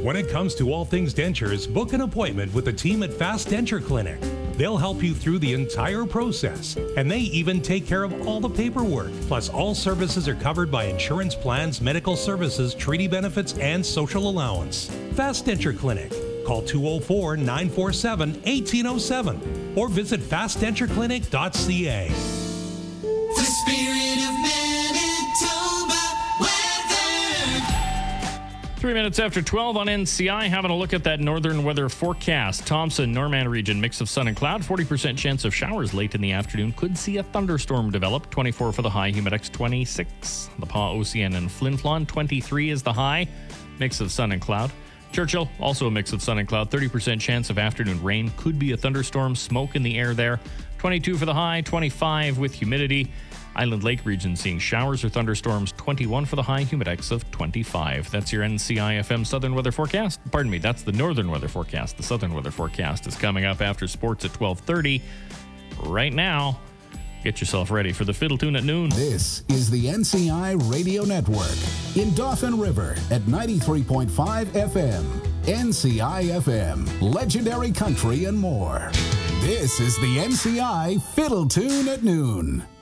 When it comes to all things dentures, book an appointment with the team at Fast Denture Clinic. They'll help you through the entire process, and they even take care of all the paperwork. Plus, all services are covered by insurance plans, medical services, treaty benefits, and social allowance. Fast Denture Clinic. Call 204-947-1807 or visit fastdentureclinic.ca. The spirit of Manitoba weather. 3 minutes after 12 on NCI, having a look at that northern weather forecast. Thompson, Norman region, mix of sun and cloud, 40% chance of showers late in the afternoon. Could see a thunderstorm develop. 24 for the high, humidex 26. The Pas Ocean and Flin Flon, 23 is the high, mix of sun and cloud. Churchill, also a mix of sun and cloud, 30% chance of afternoon rain. Could be a thunderstorm, smoke in the air there. 22 for the high, 25 with humidity. Island Lake region seeing showers or thunderstorms, 21 for the high, humidex of 25. That's your NCI-FM Southern Weather Forecast. Pardon me, that's the Northern Weather Forecast. The Southern Weather Forecast is coming up after sports at 12:30. Right now, get yourself ready for the Fiddle Tune at noon. This is the NCI Radio Network in Dauphin River at 93.5 FM. NCI-FM, legendary country and more. This is the NCI Fiddle Tune at noon.